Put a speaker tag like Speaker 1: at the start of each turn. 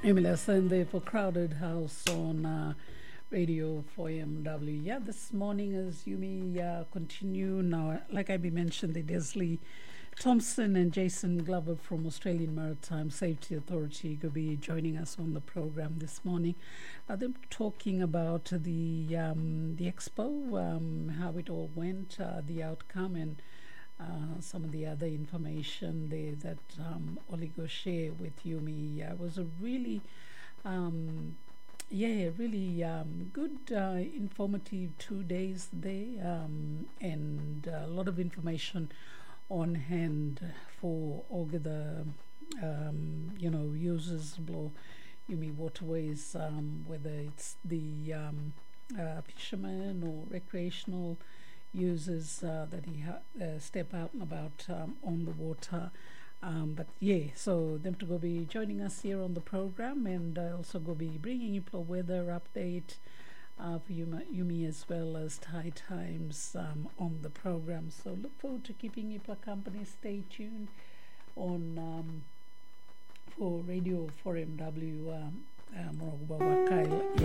Speaker 1: Emila Sende for Crowded House on Radio 4MW. Yeah, this morning as Yumi continue now, like I mentioned, the Desley Thompson and Jason Glover from Australian Maritime Safety Authority will be joining us on the program this morning. They're talking about the expo, how it all went, the outcome, and some of the other information there that Oligo share with Yumi. It was a really good, informative 2 days there, and a lot of information on hand for all the users below Yumi waterways, whether it's the fishermen or recreational users that step out and about on the water. But yeah, so them to go be joining us here on the program, and also go be bringing you a weather update for Yumi as well as Thai Times on the program. So look forward to keeping you company. Stay tuned on for Radio 4MW Morogba Wakail.